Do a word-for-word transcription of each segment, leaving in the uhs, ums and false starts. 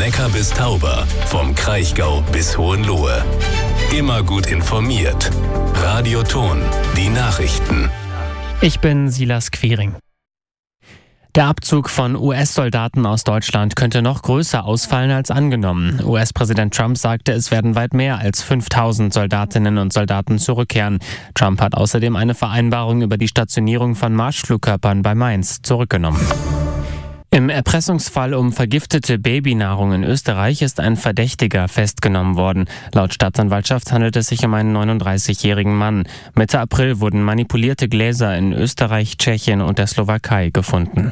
Neckar bis Tauber, vom Kraichgau bis Hohenlohe. Immer gut informiert. Radio Thon, die Nachrichten. Ich bin Silas Quiring. Der Abzug von U S-Soldaten aus Deutschland könnte noch größer ausfallen als angenommen. U S-Präsident Trump sagte, es werden weit mehr als fünftausend Soldatinnen und Soldaten zurückkehren. Trump hat außerdem eine Vereinbarung über die Stationierung von Marschflugkörpern bei Mainz zurückgenommen. Im Erpressungsfall um vergiftete Babynahrung in Österreich ist ein Verdächtiger festgenommen worden. Laut Staatsanwaltschaft handelt es sich um einen neununddreißigjährigen Mann. Mitte April wurden manipulierte Gläser in Österreich, Tschechien und der Slowakei gefunden.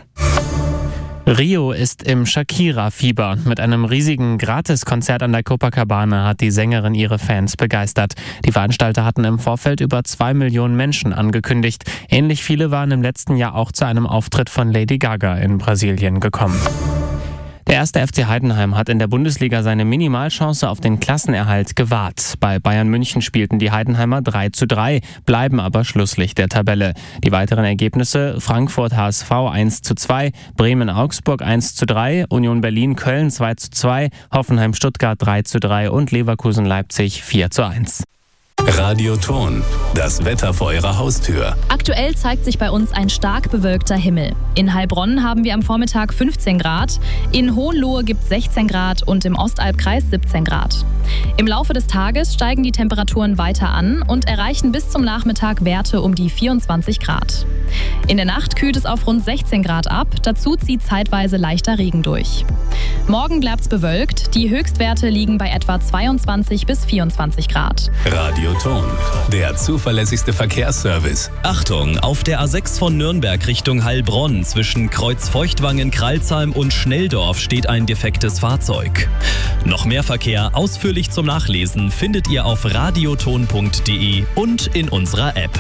Rio ist im Shakira-Fieber. Mit einem riesigen Gratiskonzert an der Copacabana hat die Sängerin ihre Fans begeistert. Die Veranstalter hatten im Vorfeld über zwei Millionen Menschen angekündigt. Ähnlich viele waren im letzten Jahr auch zu einem Auftritt von Lady Gaga in Brasilien gekommen. Der erste F C Heidenheim hat in der Bundesliga seine Minimalchance auf den Klassenerhalt gewahrt. Bei Bayern München spielten die Heidenheimer drei zu drei, bleiben aber Schlusslicht der Tabelle. Die weiteren Ergebnisse: Frankfurt H S V eins zu zwei, Bremen Augsburg eins zu drei, Union Berlin Köln zwei zu zwei, Hoffenheim Stuttgart drei zu drei und Leverkusen Leipzig vier zu eins. Radio Thon, das Wetter vor Ihrer Haustür. Aktuell zeigt sich bei uns ein stark bewölkter Himmel. In Heilbronn haben wir am Vormittag fünfzehn Grad, in Hohenlohe gibt es sechzehn Grad und im Ostalbkreis siebzehn Grad. Im Laufe des Tages steigen die Temperaturen weiter an und erreichen bis zum Nachmittag Werte um die vierundzwanzig Grad. In der Nacht kühlt es auf rund sechzehn Grad ab, dazu zieht zeitweise leichter Regen durch. Morgen bleibt es bewölkt, die Höchstwerte liegen bei etwa zweiundzwanzig bis vierundzwanzig Grad. Radio Thon, der zuverlässigste Verkehrsservice. Achtung, auf der A sechs von Nürnberg Richtung Heilbronn zwischen Kreuzfeuchtwangen, Kralsheim und Schnelldorf steht ein defektes Fahrzeug. Noch mehr Verkehr ausführlich zum Nachlesen findet ihr auf radioton punkt de und in unserer App.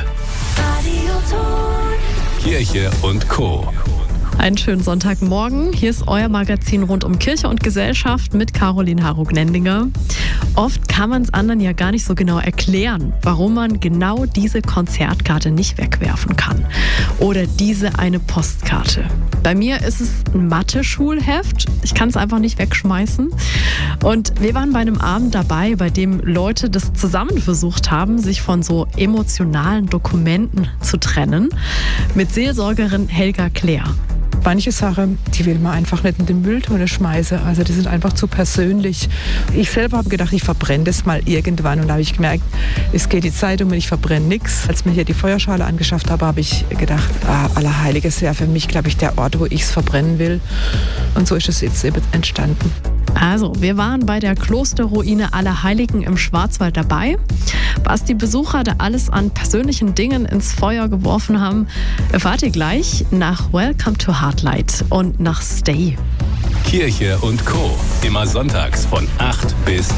Kirche und Co. Einen schönen Sonntagmorgen. Hier ist euer Magazin rund um Kirche und Gesellschaft mit Caroline Harro-Gnendinger. Oft kann man es anderen ja gar nicht so genau erklären, warum man genau diese Konzertkarte nicht wegwerfen kann. Oder diese eine Postkarte. Bei mir ist es ein Mathe-Schulheft. Ich kann es einfach nicht wegschmeißen. Und wir waren bei einem Abend dabei, bei dem Leute das zusammen versucht haben, sich von so emotionalen Dokumenten zu trennen. Mit Seelsorgerin Helga Claire. Manche Sachen, die will man einfach nicht in den Mülltonne schmeißen. Also die sind einfach zu persönlich. Ich selber habe gedacht, ich verbrenne das mal irgendwann. Und da habe ich gemerkt, es geht die Zeit um und ich verbrenne nichts. Als ich mir hier die Feuerschale angeschafft habe, habe ich gedacht, ah, Allerheiliges ist ja für mich, glaube ich, der Ort, wo ich es verbrennen will. Und so ist es jetzt eben entstanden. Also, wir waren bei der Klosterruine Allerheiligen im Schwarzwald dabei. Was die Besucher da alles an persönlichen Dingen ins Feuer geworfen haben, erfahrt ihr gleich nach Welcome to Heartlight und nach Stay. Kirche und Co. Immer sonntags von acht bis